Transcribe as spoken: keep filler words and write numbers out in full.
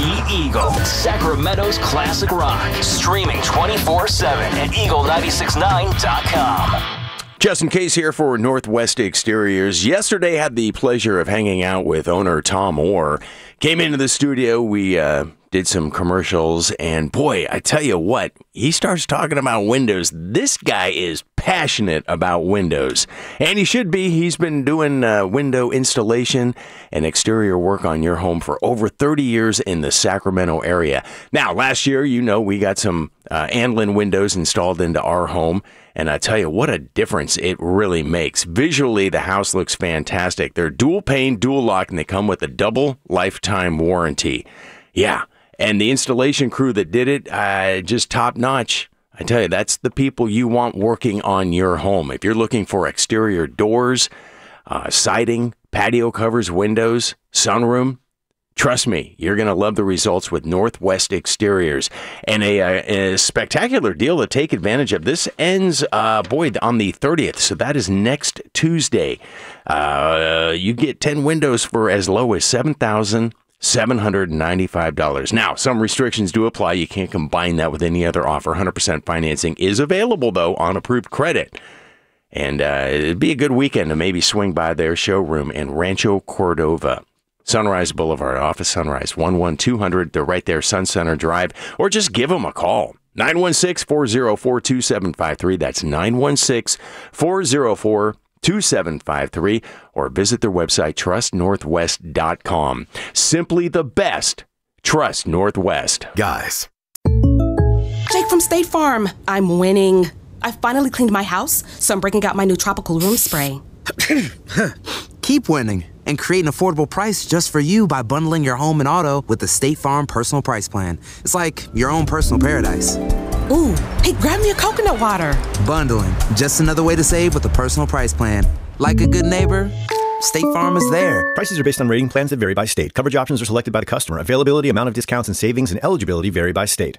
The Eagle, Sacramento's classic rock. Streaming twenty-four seven at eagle nine six nine dot com. Justin Case here for Northwest Exteriors. Yesterday had the pleasure of hanging out with owner Tom Orr. Came into the studio, we uh, did some commercials, and boy, I tell you what, he starts talking about windows. This guy is passionate about windows, and he should be. He's been doing uh, window installation and exterior work on your home for over thirty years in the Sacramento area. Now, last year, you know, we got some uh, Anlin windows installed into our home, and I tell you what a difference it really makes. Visually, the house looks fantastic. They're dual pane, dual lock, and they come with a double lifetime warranty. Yeah, and the installation crew that did it, uh, just top notch. I tell you, that's the people you want working on your home. If you're looking for exterior doors, uh, siding, patio covers, windows, sunroom, trust me, you're going to love the results with Northwest Exteriors. And a, a, a spectacular deal to take advantage of. This ends, uh, boy, on the thirtieth, so that is next Tuesday. Uh, you get ten windows for as low as seven thousand seven hundred ninety-five dollars. Now, some restrictions do apply. You can't combine that with any other offer. one hundred percent financing is available, though, on approved credit. And uh, it'd be a good weekend to maybe swing by their showroom in Rancho Cordova. Sunrise Boulevard, off of Sunrise, one one two hundred. They're right there, Sun Center Drive. Or just give them a call. nine one six, four oh four, two seven five three. That's nine one six, four oh four, two seven five three. Or visit their website, trust northwest dot com. Simply the best. Trust Northwest. Guys. Jake from State Farm. I'm winning. I finally cleaned my house, so I'm breaking out my new tropical room spray. Keep winning and create an affordable price just for you by bundling your home and auto with the State Farm Personal Price Plan. It's like your own personal paradise. Ooh, hey, grab me a coconut water. Bundling, just another way to save with a personal price plan. Like a good neighbor, State Farm is there. Prices are based on rating plans that vary by state. Coverage options are selected by the customer. Availability, amount of discounts and savings, and eligibility vary by state.